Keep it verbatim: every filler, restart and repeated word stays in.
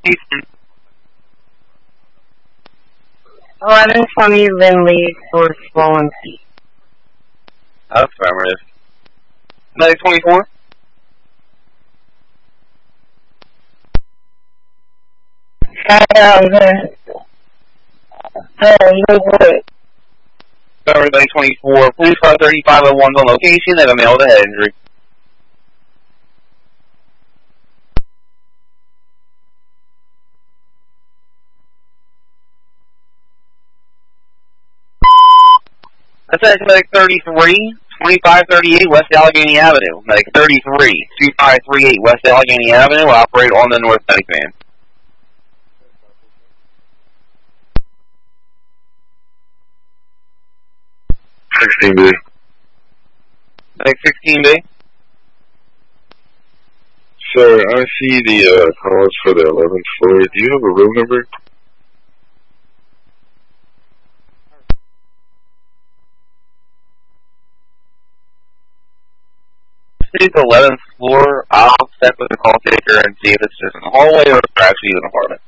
eleven twenty Lindley for swollen feet. Affirmative. Medic twenty-four. Sky out there. Hey, no good. Affirmative, Medic twenty-four. Police car thirty-five oh one on location. They have a male with a head injury. Attention, Medic thirty-three, twenty-five thirty-eight West Allegheny Avenue. Medic thirty-three, twenty-five thirty-eight West Allegheny Avenue. Operate on the North Medic van. sixteen B. Medic sixteen B. Sir, I see the uh, calls for the eleventh floor. Do you have a room number? See the eleventh floor. I'll check with the call taker and see if it's just in the hallway or if it's actually an apartment.